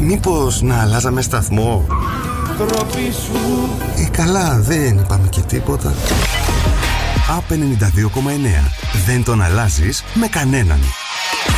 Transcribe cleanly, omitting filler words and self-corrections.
Μήπως να αλλάζαμε σταθμό? Καλά, δεν είπαμε και τίποτα. ΑΠ 92,9. Δεν τον αλλάζεις με κανέναν.